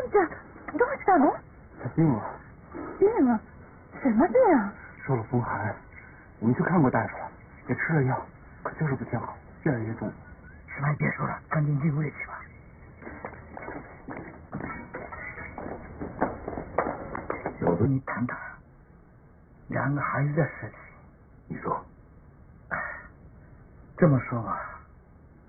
ちゃん、どうしたの？ 他病了。 病了？什么病啊？ 受了风寒，我们去看过大夫了，也吃了药，可就是不见好，越来越重。 什么也别说了，赶紧进屋里去吧。有的你谈谈，两个孩子的事情。 你说， 这么说吧。